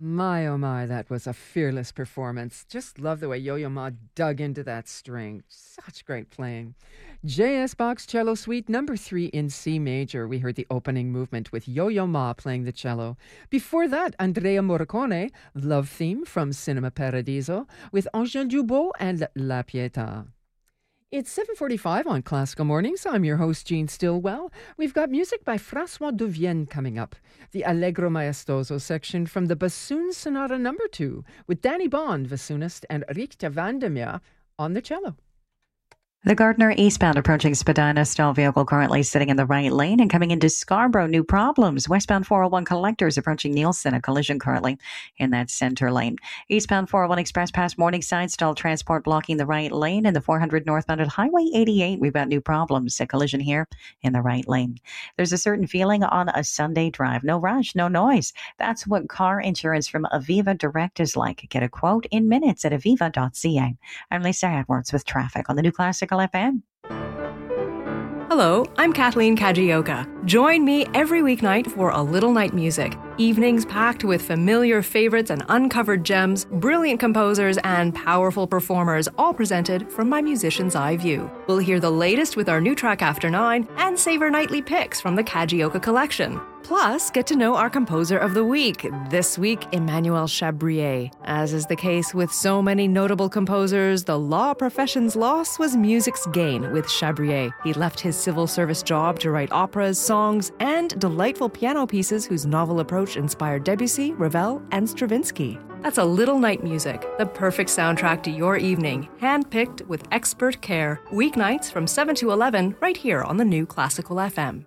My, oh my, that was a fearless performance. Just love the way Yo-Yo Ma dug into that string. Such great playing. J.S. Bach's Cello Suite number 3 in C major. We heard the opening movement with Yo-Yo Ma playing the cello. Before that, Andrea Morricone, Love Theme from Cinema Paradiso with Angèle Dubot and La Pietà. It's 7:45 on Classical Mornings. I'm your host, Jean Stillwell. We've got music by François de Vienne coming up. The Allegro Maestoso section from the Bassoon Sonata number 2 with Danny Bond, bassoonist, and Richter van der Meer on the cello. The Gardner eastbound approaching Spadina, stall vehicle currently sitting in the right lane and coming into Scarborough, new problems. Westbound 401 collectors approaching Nielsen, a collision currently in that center lane. Eastbound 401 express past Morningside, stalled transport blocking the right lane. And the 400 northbound at Highway 88, we've got new problems, a collision here in the right lane. There's a certain feeling on a Sunday drive. No rush, no noise. That's what car insurance from Aviva Direct is like. Get a quote in minutes at aviva.ca. I'm Lisa Edwards with traffic on the New Classical FM. Hello, I'm Kathleen Kajioka. Join me every weeknight for A Little Night Music. Evenings packed with familiar favorites and uncovered gems, brilliant composers, and powerful performers, all presented from my musician's eye view. We'll hear the latest with our new track After 9 and savor nightly picks from the Kajioka collection. Plus, get to know our composer of the week. This week, Emmanuel Chabrier. As is the case with so many notable composers, the law profession's loss was music's gain with Chabrier. He left his civil service job to write operas, songs, and delightful piano pieces whose novel approach inspired Debussy, Ravel, and Stravinsky. That's A Little Night Music, the perfect soundtrack to your evening, handpicked with expert care. Weeknights from 7 to 11, right here on the New Classical FM.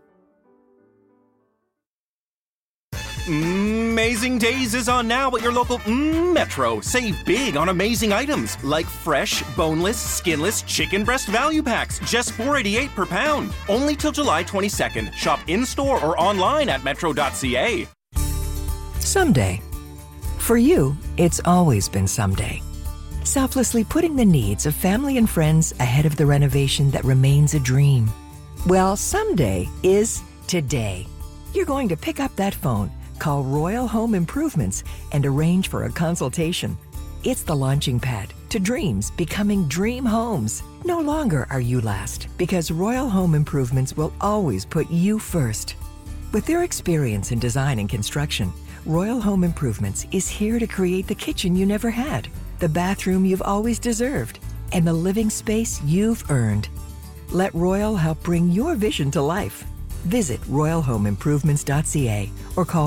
Amazing Days is on now at your local Metro. Save big on amazing items like fresh, boneless, skinless chicken breast value packs, just $4.88 per pound. Only till July 22nd. Shop in-store or online at metro.ca. Someday. For you, it's always been someday. Selflessly putting the needs of family and friends ahead of the renovation that remains a dream. Well, someday is today. You're going to pick up that phone, call Royal Home Improvements, and arrange for a consultation. It's the launching pad to dreams becoming dream homes. No longer are you last, because Royal Home Improvements will always put you first. With their experience in design and construction, Royal Home Improvements is here to create the kitchen you never had, the bathroom you've always deserved, and the living space you've earned. Let Royal help bring your vision to life. Visit royalhomeimprovements.ca or call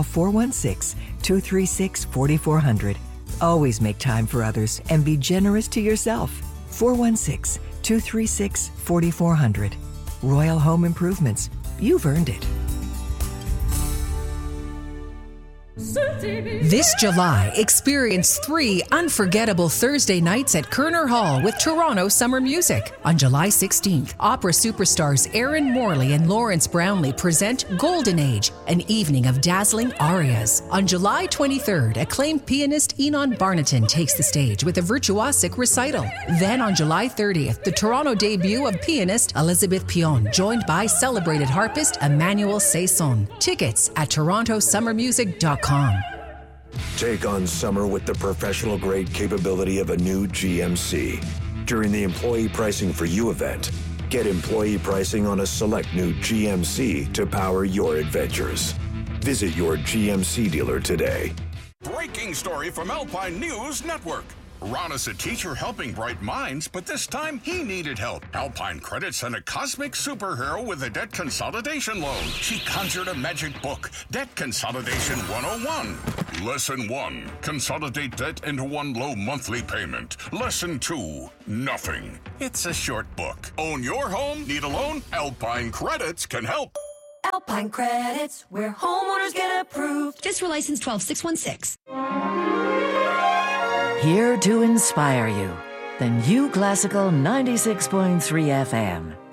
416-236-4400. Always make time for others and be generous to yourself. 416-236-4400. Royal Home Improvements. You've earned it. This July, experience 3 unforgettable Thursday nights at Kerner Hall with Toronto Summer Music. On July 16th, opera superstars Aaron Morley and Lawrence Brownlee present Golden Age, an evening of dazzling arias. On July 23rd, acclaimed pianist Enon Barnaton takes the stage with a virtuosic recital. Then on July 30th, the Toronto debut of pianist Elizabeth Pion, joined by celebrated harpist Emmanuel Saison. Tickets at torontosummermusic.com. Take on summer with the professional-grade capability of a new GMC. During the Employee Pricing for You event, get employee pricing on a select new GMC to power your adventures. Visit your GMC dealer today. Breaking story from Alpine News Network. Ron is a teacher helping bright minds, but this time he needed help. Alpine Credit sent a cosmic superhero with a debt consolidation loan. She conjured a magic book, Debt Consolidation 101. Lesson 1, consolidate debt into one low monthly payment. Lesson 2, nothing. It's a short book. Own your home? Need a loan? Alpine Credits can help. Alpine Credits, where homeowners get approved. FSRA license 12616. Here to inspire you, the New Classical 96.3 FM.